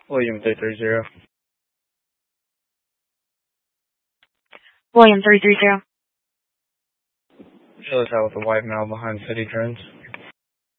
William 330. William 330. Chillis out with a white male behind city trends.